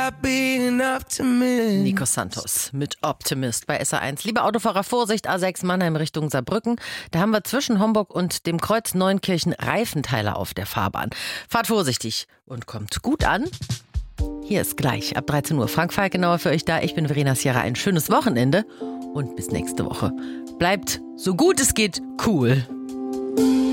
about being an optimist. Nico Santos mit Optimist bei SR1. Liebe Autofahrer, Vorsicht, A6 Mannheim Richtung Saarbrücken. Da haben wir zwischen Homburg und dem Kreuz Neunkirchen Reifenteile auf der Fahrbahn. Fahrt vorsichtig und kommt gut an. Hier ist gleich ab 13 Uhr Frank Falkenauer für euch da. Ich bin Verena Sierra. Ein schönes Wochenende und bis nächste Woche. Bleibt so gut es geht cool.